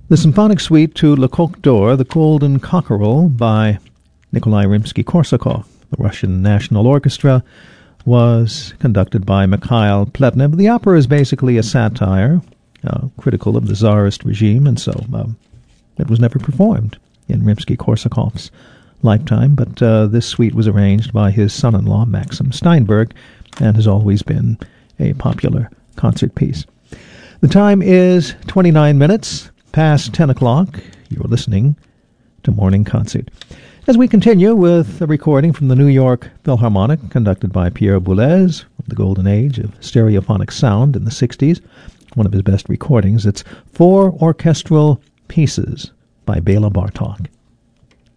The symphonic suite to Le Coq d'Or, The Golden Cockerel, by Nikolai Rimsky-Korsakov. The Russian National Orchestra was conducted by Mikhail Pletnev. The opera is basically a satire, critical of the Tsarist regime, and so it was never performed in Rimsky-Korsakov's lifetime, but this suite was arranged by his son-in-law, Maxim Steinberg, and has always been a popular concert piece. The time is 29 minutes past 10 o'clock. You're listening to Morning Concert. As we continue with a recording from the New York Philharmonic, conducted by Pierre Boulez, from the golden age of stereophonic sound in the 60s, one of his best recordings. It's 4 orchestral pieces by Bela Bartok.